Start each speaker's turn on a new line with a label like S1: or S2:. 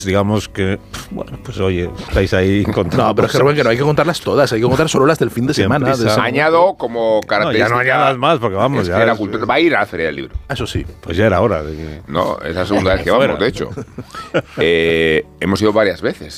S1: digamos que, bueno, pues oye, estáis ahí contando.
S2: No, pero es que, Rubén, que no hay que contarlas todas, hay que contar solo las del fin de semana.
S3: Añado como característica.
S1: No, ya no añadas más, porque vamos, ya.
S3: La cultura va a ir a la Feria del Libro.
S2: Eso sí.
S1: Pues ya era hora de que.
S3: No, es la segunda vez que vamos, de hecho. Hemos ido varias veces.